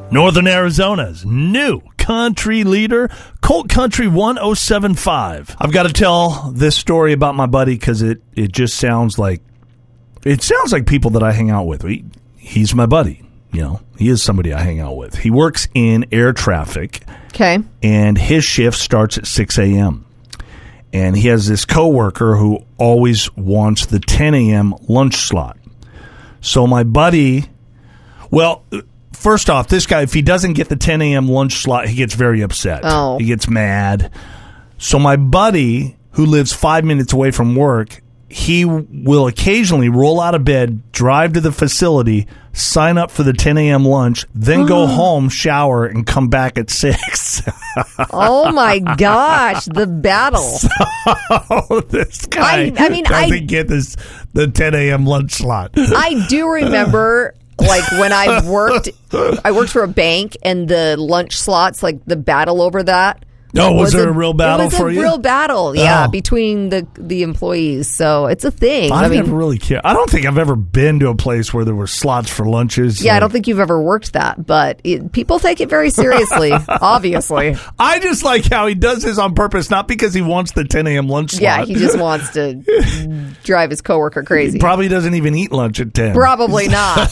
Northern Arizona's new country leader, Colt Country 1075. I've got to tell this story about my buddy because it just sounds like people that I hang out with. He's my buddy. You know, he is somebody I hang out with. He works in air traffic. Okay. And his shift starts at 6 a.m. And he has this coworker who always wants the 10 a.m. lunch slot. So my buddy, first off, this guy, if he doesn't get the 10 a.m. lunch slot, he gets very upset. Oh. He gets mad. So my buddy, who lives 5 minutes away from work, he will occasionally roll out of bed, drive to the facility, sign up for the 10 a.m. lunch, then go home, shower, and come back at 6. Oh, my gosh. The battle. So this guy doesn't get the 10 a.m. lunch slot. I do remember, like, when I worked for a bank, and the lunch slots, like, the battle over that. Oh, was there a real battle for you? It was a real battle, yeah, between the employees. So it's a thing. I never really cared. I don't think I've ever been to a place where there were slots for lunches. Yeah, I don't think you've ever worked that, but people take it very seriously, obviously. I just like how he does this on purpose, not because he wants the 10 a.m. lunch slot. Yeah, he just wants to drive his coworker crazy. He probably doesn't even eat lunch at 10. Probably not.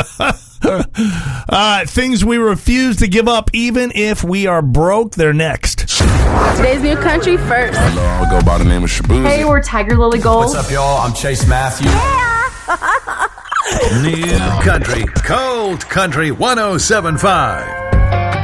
Things we refuse to give up even if we are broke. They're next. Today's new country first. Hello, I go by the name of Shaboozey. Hey, we're Tiger Lily Gold. What's up, y'all? I'm Chase Matthews. New country, Colt Country 1075.